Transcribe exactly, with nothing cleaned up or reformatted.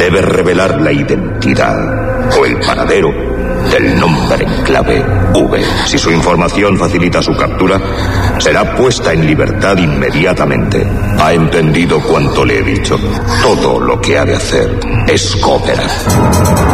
debe revelar la identidad o el paradero del nombre en clave V. Si su información facilita su captura, será puesta en libertad inmediatamente. ¿Ha entendido cuanto le he dicho? Todo lo que ha de hacer es cooperar.